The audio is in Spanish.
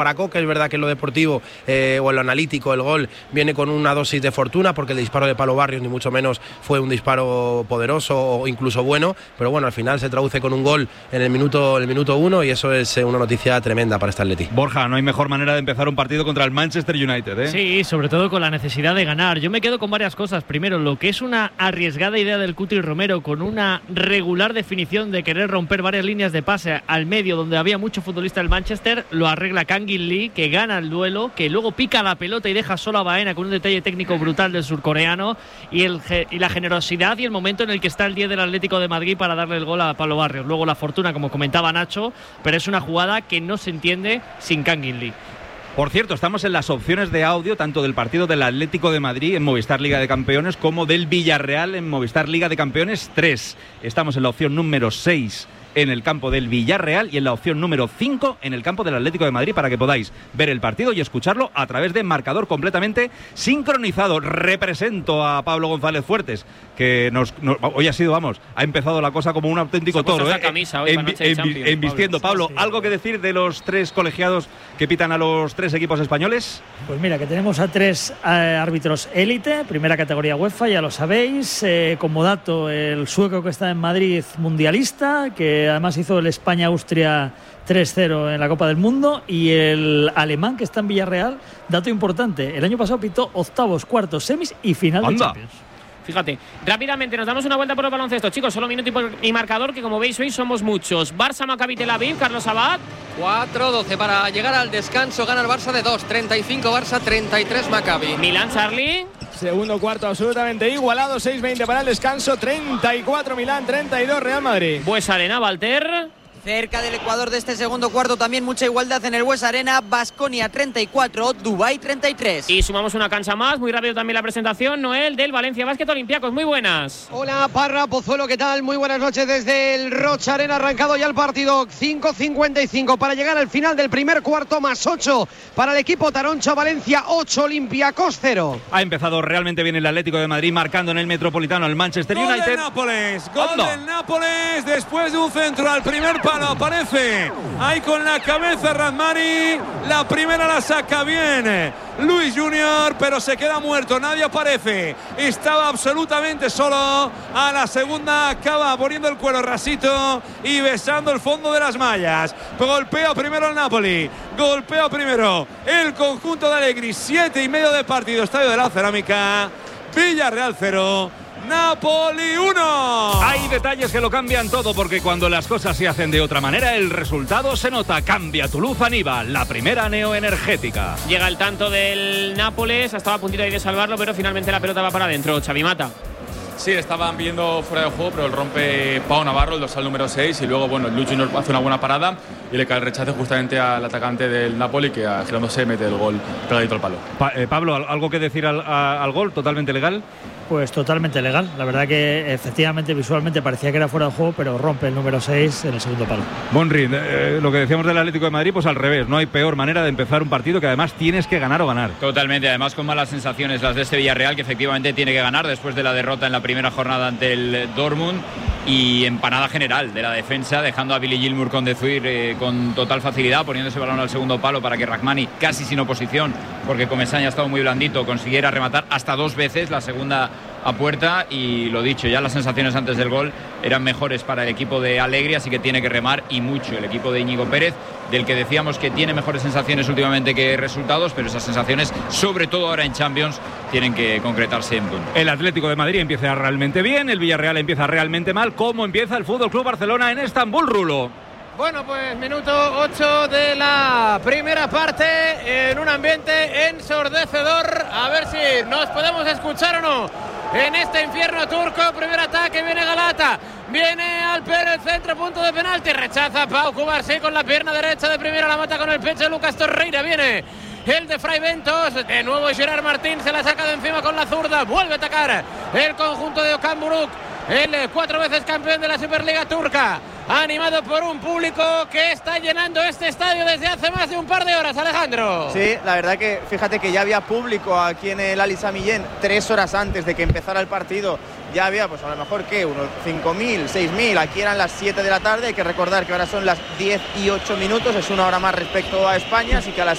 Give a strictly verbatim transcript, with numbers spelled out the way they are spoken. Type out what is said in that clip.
Para Coque es verdad que en lo deportivo eh, o en lo analítico el gol viene con una dosis de fortuna, porque el disparo de Pablo Barrios ni mucho menos fue un disparo poderoso o incluso bueno, pero bueno, al final se traduce con un gol en el minuto, en el minuto uno, y eso es una noticia tremenda para este Atleti. Borja, no hay mejor manera de empezar un partido contra el Manchester United, ¿eh? Sí, sobre todo con la necesidad de ganar. Yo me quedo con varias cosas. Primero, lo que es una arriesgada idea del Cuti Romero, con una regular definición de querer romper varias líneas de pase al medio donde había mucho futbolista del Manchester, lo arregla Kangin Lee, que gana el duelo, que luego pica la pelota y deja solo a Baena con un detalle técnico brutal del surcoreano, y, el, y la generosidad y el momento en el que está el diez del Atlético de Madrid para darle el gol a Pablo Barrios. Luego la fortuna, como comentaba Nacho, pero es una jugada que no se entiende sin Kangin Lee. Por cierto, estamos en las opciones de audio tanto del partido del Atlético de Madrid en Movistar Liga de Campeones como del Villarreal en Movistar Liga de Campeones tres. Estamos en la opción número seis en el campo del Villarreal y en la opción número cinco en el campo del Atlético de Madrid, para que podáis ver el partido y escucharlo a través de marcador completamente sincronizado. Represento a Pablo González Fuertes, que nos, nos hoy ha sido, vamos, ha empezado la cosa como un auténtico toro, ¿eh? Camisa hoy, en, en, en, embistiendo. Pablo, sí, ¿algo que decir de los tres colegiados que pitan a los tres equipos españoles? Pues mira, que tenemos a tres eh, árbitros élite, primera categoría UEFA, ya lo sabéis. Eh, como dato, el sueco que está en Madrid, mundialista, que además hizo el España-Austria tres cero en la Copa del Mundo, y el alemán que está en Villarreal, dato importante, el año pasado pitó octavos, cuartos, semis y final ¡Anda! de Champions. Fíjate, rápidamente nos damos una vuelta por el baloncesto, chicos, solo minuto y, por, y marcador, que como veis hoy somos muchos. Barça, Maccabi Tel Aviv, Carlos Abad. cuatro doce para llegar al descanso, gana el Barça de dos, treinta y cinco Barça, treinta y tres Maccabi. Milán, Charlie. Segundo cuarto absolutamente igualado, seis veinte para el descanso, treinta y cuatro Milán, treinta y dos Real Madrid. Bues Arena, Valter. Cerca del Ecuador de este segundo cuarto, también mucha igualdad en el Bues Arena. Baskonia treinta y cuatro, Dubái treinta y tres. Y sumamos una cancha más, muy rápido también la presentación, Noel, del Valencia Basket Olympiacos. Muy buenas. Hola Parra, Pozuelo, ¿qué tal? Muy buenas noches desde el Rocha Arena, arrancado ya el partido, cinco cincuenta y cinco para llegar al final del primer cuarto, más ocho para el equipo Taroncha. Valencia ocho, Olympiacos cero. Ha empezado realmente bien el Atlético de Madrid, marcando en el Metropolitano el Manchester Gol United. Del Nápoles, gol ¡Anda! del Nápoles, después de un centro al primer palo, aparece ahí con la cabeza Razmani, la primera la saca bien Luis Junior, pero se queda muerto, nadie aparece, estaba absolutamente solo. A la segunda acaba poniendo el cuero Rasito y besando el fondo de las mallas. Golpea primero el Napoli, golpea primero el conjunto de Allegri. Siete y medio de partido, Estadio de la Cerámica. Villarreal cero, Napoli uno. Hay detalles que lo cambian todo, porque cuando las cosas se hacen de otra manera, el resultado se nota. Cambia tu luz Aniva, la primera neoenergética. Llega el tanto del Nápoles, estaba a puntito ahí de salvarlo, pero finalmente la pelota va para adentro. Xavi Mata. Sí, estaban viendo fuera de juego, pero el rompe Pau Navarro, el dorsal número seis, y luego, bueno, Luis Junior hace una buena parada y le cae el rechace justamente al atacante del Napoli, que girándose mete el gol pegadito al palo. Pa eh, Pablo, ¿algo que decir al, a, al gol? ¿Totalmente legal? Pues totalmente legal. La verdad que efectivamente visualmente parecía que era fuera de juego, pero rompe el número seis en el segundo palo. Bonri, eh, lo que decíamos del Atlético de Madrid, pues al revés. No hay peor manera de empezar un partido, que además tienes que ganar o ganar. Totalmente, además con malas sensaciones las de este Villarreal, que efectivamente tiene que ganar después de la derrota en la primera jornada ante el Dortmund, y empanada general de la defensa, dejando a Billy Gilmour con Dezuir eh, con total facilidad, poniendo ese balón al segundo palo para que Rahmani, casi sin oposición, porque Comesaña ha estado muy blandito, consiguiera rematar hasta dos veces, la segunda a puerta. Y lo dicho, ya las sensaciones antes del gol eran mejores para el equipo de Allegri, así que tiene que remar, y mucho, el equipo de Íñigo Pérez, del que decíamos que tiene mejores sensaciones últimamente que resultados, pero esas sensaciones, sobre todo ahora en Champions, tienen que concretarse en punto. El Atlético de Madrid empieza realmente bien, el Villarreal empieza realmente mal. ¿Cómo empieza el Fútbol Club Barcelona en Estambul, Rulo? Bueno, pues minuto ocho de la primera parte, en un ambiente ensordecedor. A ver si nos podemos escuchar o no en este infierno turco. Primer ataque, viene Galata, viene al pelo el centro, punto de penalti, rechaza Pau Cubarsí con la pierna derecha de primera, la mata con el pecho de Lucas Torreira, viene el de Fray Ventos, de nuevo Gerard Martín se la saca de encima con la zurda, vuelve a atacar el conjunto de Okan Buruk, el cuatro veces campeón de la Superliga turca, animado por un público que está llenando este estadio desde hace más de un par de horas, Alejandro. Sí, la verdad que fíjate que ya había público aquí en el Ali Sami Yen tres horas antes de que empezara el partido, ya había pues a lo mejor que unos cinco mil, seis mil, aquí eran las siete de la tarde, hay que recordar que ahora son las diez y ocho minutos, es una hora más respecto a España, así que a las